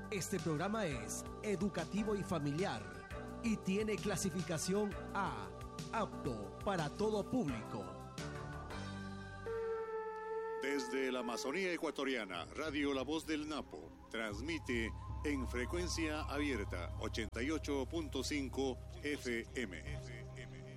Este programa es educativo y familiar y tiene clasificación A, apto para todo público. Desde la Amazonía ecuatoriana, Radio La Voz del Napo transmite en frecuencia abierta 88.5 FM.